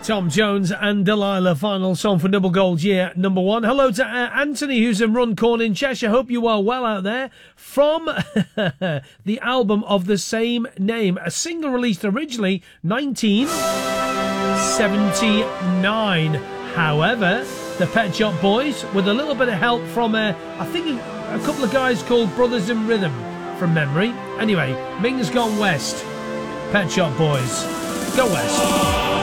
Tom Jones and Delilah, final song for Double Gold year number 1. Hello to Anthony, who's in Runcorn in Cheshire. Hope you are well out there. From the album of the same name, a single released originally 1979. However, the Pet Shop Boys, with a little bit of help from, I think, a couple of guys called Brothers in Rhythm, from memory. Anyway, Ming's Gone West. Pet Shop Boys. Go West.